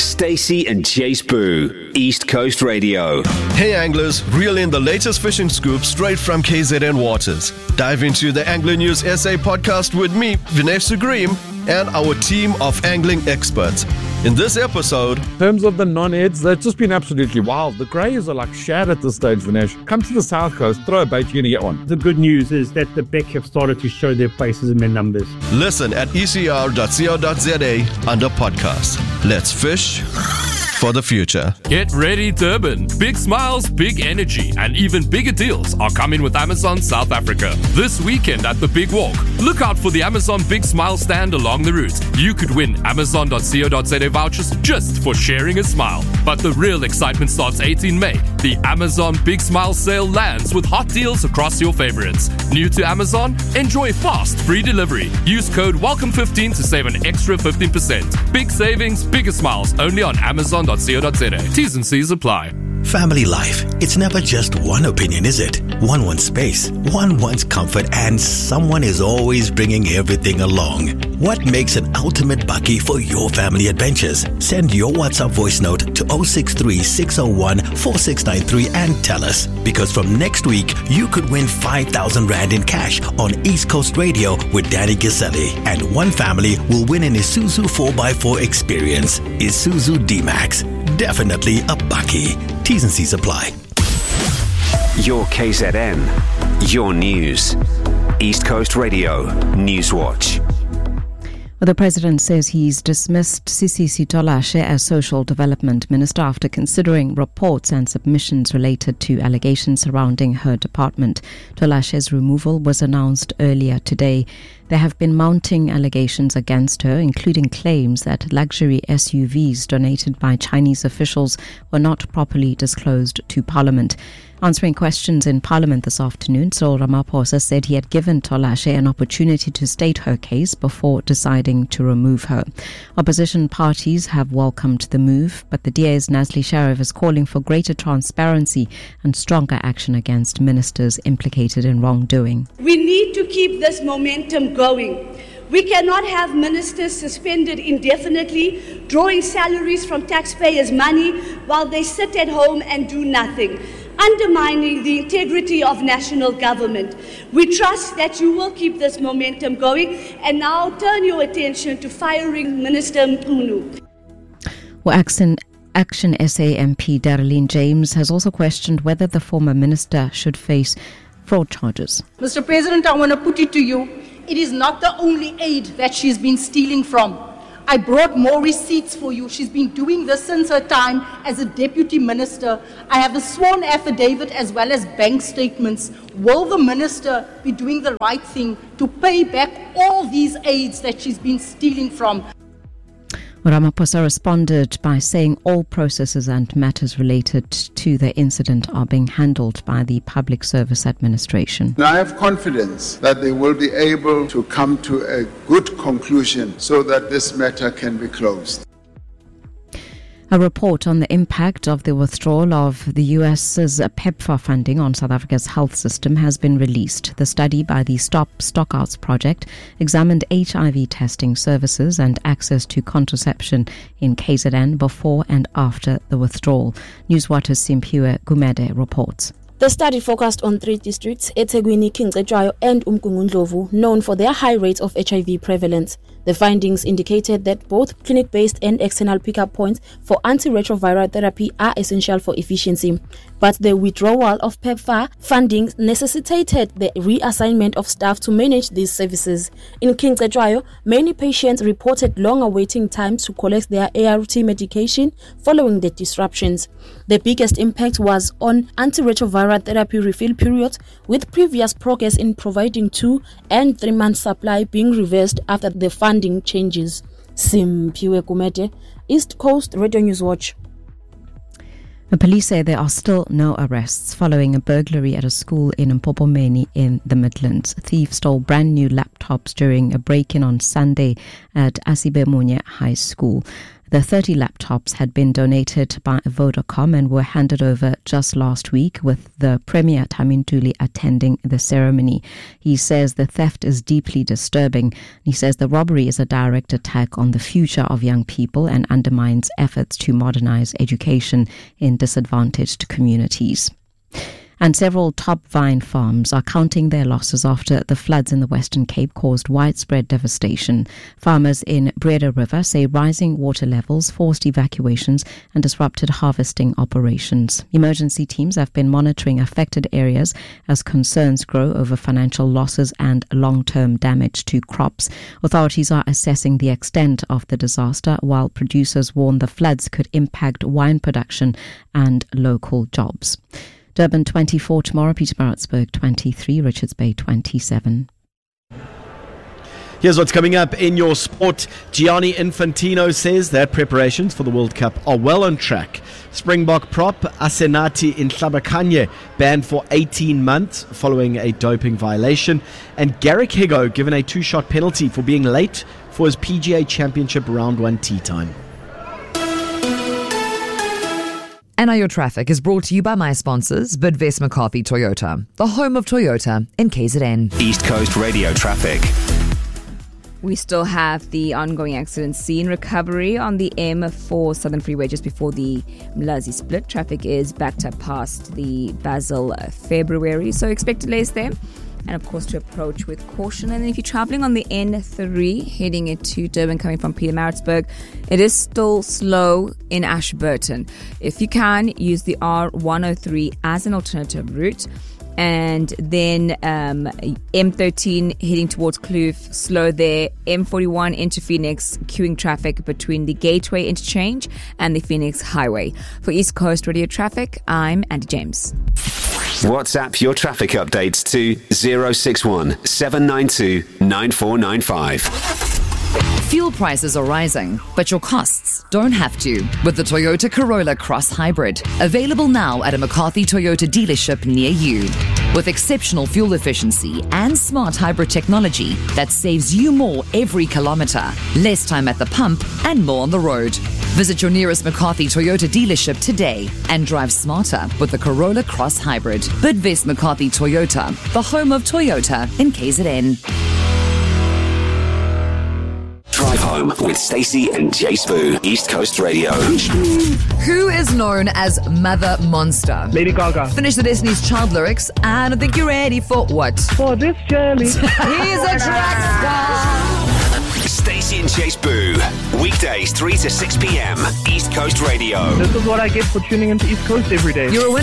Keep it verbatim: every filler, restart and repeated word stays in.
Stacey and Jace Boo, East Coast Radio. Hey anglers, reel in the latest fishing scoop straight from K Z N Waters. Dive into the Angler News S A podcast with me, Vinesh Sugreem, and our team of angling experts. In this episode, in terms of the non-heads, they've just been absolutely wild. The greys are like shad at this stage, Vinesh. Come to the south coast, throw a bait, you're going to get one. The good news is that the beck have started to show their faces and their numbers. Listen at e c r dot co dot z a under podcast. Let's fish for the future. Get ready, Durban. Big smiles, big energy, and even bigger deals are coming with Amazon South Africa. This weekend at the Big Walk, look out for the Amazon Big Smile stand along the route. You could win amazon dot co dot z a vouchers just for sharing a smile. But the real excitement starts eighteenth of May. The Amazon Big Smile sale lands with hot deals across your favorites. New to Amazon? Enjoy fast free delivery. Use code welcome fifteen to save an extra fifteen percent. Big savings, bigger smiles, only on amazon dot co dot z a. T's and C's apply. Family life. It's never just one opinion, is it? One wants space, one wants comfort, and someone is always bringing everything along. What makes an ultimate bakkie for your family adventures? Send your WhatsApp voice note to zero six three, six zero one, four six nine three and tell us. Because from next week, you could win five thousand Rand in cash on East Coast Radio with Danny Giseli. And one family will win an Isuzu four by four experience. Isuzu D-Max. Definitely a bakkie. T's and C's apply. Your K Z N, your news. East Coast Radio, Newswatch. Well, the president says he's dismissed Sisisi Tolashe as Social Development Minister after considering reports and submissions related to allegations surrounding her department. Tolashe's removal was announced earlier today. There have been mounting allegations against her, including claims that luxury S U Vs donated by Chinese officials were not properly disclosed to Parliament. Answering questions in Parliament this afternoon, Cyril Ramaphosa said he had given Tolashe an opportunity to state her case before deciding to remove her. Opposition parties have welcomed the move, but the D A's Nazli Sharif is calling for greater transparency and stronger action against ministers implicated in wrongdoing. We need to keep this momentum going. We cannot have ministers suspended indefinitely, drawing salaries from taxpayers' money while they sit at home and do nothing, undermining the integrity of national government. We trust that you will keep this momentum going, and now turn your attention to firing Minister Mchunu. Well, Action, Action S A M P Darlene James has also questioned whether the former minister should face fraud charges. Mister President, I want to put it to you, it is not the only aid that she's been stealing from. I brought more receipts for you. She's been doing this since her time as a deputy minister. I have a sworn affidavit as well as bank statements. Will the minister be doing the right thing to pay back all these aids that she's been stealing from? Ramaphosa responded by saying all processes and matters related to the incident are being handled by the Public Service Administration. Now, I have confidence that they will be able to come to a good conclusion so that this matter can be closed. A report on the impact of the withdrawal of the U S's PEPFAR funding on South Africa's health system has been released. The study by the Stop Stockouts project examined H I V testing services and access to contraception in K Z N before and after the withdrawal. Newswatch's Simphiwe Gumede reports. The study focused on three districts, eThekwini, King Cetshwayo and uMgungundlovu, known for their high rates of H I V prevalence. The findings indicated that both clinic-based and external pickup points for antiretroviral therapy are essential for efficiency. But the withdrawal of PEPFAR funding necessitated the reassignment of staff to manage these services. In King Cetshwayo, many patients reported longer waiting times to collect their A R T medication following the disruptions. The biggest impact was on antiretroviral therapy refill periods, with previous progress in providing two and three months supply being reversed after the funding changes. Simphiwe Gumede, East Coast Radio News Watch. The police say there are still no arrests following a burglary at a school in Mpopomeni in the Midlands. Thieves stole brand new laptops during a break-in on Sunday at Asibemunye High School. The thirty laptops had been donated by Vodacom and were handed over just last week, with the Premier Tamintuli attending the ceremony. He says the theft is deeply disturbing. He says the robbery is a direct attack on the future of young people and undermines efforts to modernize education in disadvantaged communities. And several top vine farms are counting their losses after the floods in the Western Cape caused widespread devastation. Farmers in Breda River say rising water levels forced evacuations and disrupted harvesting operations. Emergency teams have been monitoring affected areas as concerns grow over financial losses and long-term damage to crops. Authorities are assessing the extent of the disaster, while producers warn the floods could impact wine production and local jobs. Durban twenty-four tomorrow, Pietermaritzburg twenty-three, Richards Bay twenty-seven. Here's what's coming up in your sport. Gianni Infantino says that preparations for the World Cup are well on track. Springbok prop Asenati Nhlabakanye banned for eighteen months following a doping violation. And Garrick Higo given a two-shot penalty for being late for his P G A Championship round one tee time. And now your traffic is brought to you by my sponsors, Bidvest McCarthy Toyota, the home of Toyota in K Z N. East Coast Radio traffic. We still have the ongoing accident scene recovery on the M four Southern Freeway just before the Mlazi split. Traffic is backed up past the Basel February, so expect delays there. And of course to approach with caution. And then if you're traveling on the N three heading into Durban coming from Pietermaritzburg, it is still slow in Ashburton. If you can, use the R one oh three as an alternative route. And then um, M thirteen heading towards Kloof, slow there. M forty-one into Phoenix, queuing traffic between the Gateway Interchange and the Phoenix Highway. For East Coast Radio Traffic, I'm Andy James. WhatsApp your traffic updates to zero six one seven nine two nine four nine five. Fuel prices are rising, but your costs don't have to with the Toyota Corolla Cross Hybrid. Available now at a McCarthy Toyota dealership near you. With exceptional fuel efficiency and smart hybrid technology that saves you more every kilometre, less time at the pump and more on the road. Visit your nearest McCarthy Toyota dealership today and drive smarter with the Corolla Cross Hybrid. Bidvest McCarthy Toyota, the home of Toyota in K Z N. Drive home with Stacey and Jay Spoo, East Coast Radio. Who is known as Mother Monster? Lady Gaga. Finish the Destiny's Child lyrics, and I think you're ready for what? For this journey. He's a track star. Stacey and Jay Spoo, weekdays three to six p.m. East Coast Radio. This is what I get for tuning into East Coast every day. You're a winner.